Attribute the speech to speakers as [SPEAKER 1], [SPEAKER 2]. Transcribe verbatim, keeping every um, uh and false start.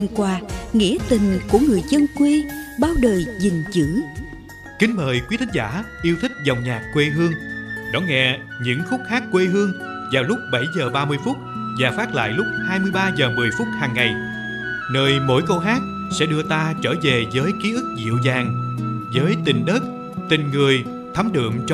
[SPEAKER 1] qua nghĩa tình của người dân quê bao đời gìn giữ.
[SPEAKER 2] Kính mời quý thính giả yêu thích dòng nhạc quê hương đón nghe những khúc hát quê hương vào lúc bảy giờ ba mươi phút và phát lại lúc hai mươi ba giờ mười phút hàng ngày, nơi mỗi câu hát sẽ đưa ta trở về với ký ức dịu dàng, với tình đất, tình người thấm đượm trong